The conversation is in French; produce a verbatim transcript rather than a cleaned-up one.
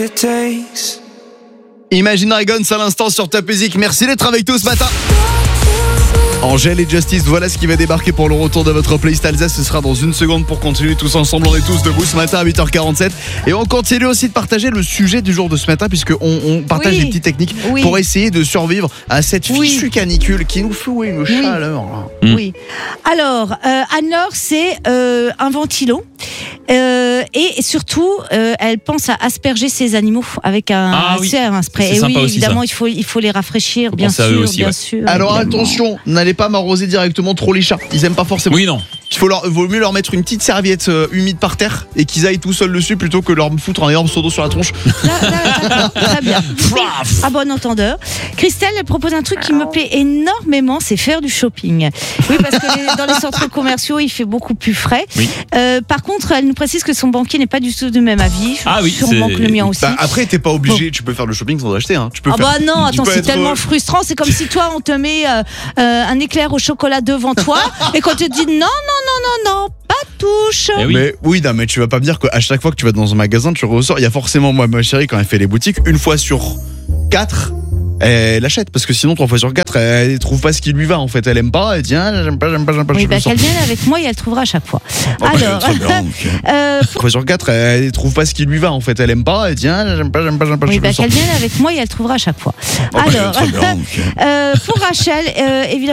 Imagine Dragons à l'instant sur Top Music. Merci d'être avec nous ce matin. Angèle et Justice, voilà ce qui va débarquer pour le retour de votre playlist Alsace. Ce sera dans une seconde pour continuer tous ensemble. On est tous debout ce matin à huit heures quarante-sept. Et on continue aussi de partager le sujet du jour de ce matin, puisqu'on on partage Oui. des petites techniques Oui. pour essayer de survivre à cette Oui. fichue canicule qui nous fout une chaleur. Là. Mmh. Oui. Alors, euh, Anne-Laure, c'est euh, un ventilo. Euh, et surtout, euh, elle pense à asperger ses animaux avec un, Ah oui. tu sais, un spray. C'est Et sympa oui, aussi, évidemment, ça. il faut, il faut les rafraîchir, Faut bien penser à eux sûr, aussi, bien ouais. sûr. Alors évidemment. attention, n'allez pas m'arroser directement trop les chats. Ils aiment pas forcément. Oui, non. Il faut leur, vaut mieux leur mettre une petite serviette euh, humide par terre et qu'ils aillent tout seuls dessus plutôt que leur foutre un énorme seau d'eau sur la tronche. Là, là, d'accord, très bien. À bon entendeur. Christelle, elle propose un truc qui me plaît énormément, c'est faire du shopping. Oui, parce que les- dans les centres commerciaux, il fait beaucoup plus frais. Oui. Euh, par contre, elle nous précise que son banquier n'est pas du tout du même avis. Ah oui, sûrement c'est- que le mien aussi. Bah, après, t'es pas obligé, tu peux faire le shopping sans acheter. Hein. Tu peux Ah faire- bah non, tu attends, peux c'est être, tellement euh, frustrant. C'est comme si toi, on te met euh, euh, un éclair au chocolat devant toi et qu'on te dit non, non, non, non, non, pas de touche. Eh oui. Mais oui, non, mais tu vas pas me dire qu'à chaque fois que tu vas dans un magasin, tu ressors. Il y a forcément, moi, ma chérie, quand elle fait les boutiques, une fois sur quatre, elle achète. Parce que sinon, trois fois sur quatre, elle trouve pas ce qui lui va. En fait, elle aime pas. Elle dit, ah, j'aime pas, j'aime pas, j'aime pas. Oui, je bah, le sors. qu'elle vienne avec moi et elle trouvera à chaque fois. Oh, bah, Alors, très bien, ok. euh, Trois fois sur quatre, elle trouve pas ce qui lui va. En fait, elle aime pas. Elle dit, ah, j'aime pas, j'aime pas, j'aime pas. oui, je le bah, sors. qu'elle vienne avec moi et elle trouvera à chaque fois. Oh, bah, Alors, très bien, ok. euh, pour Rachel, euh, évidemment.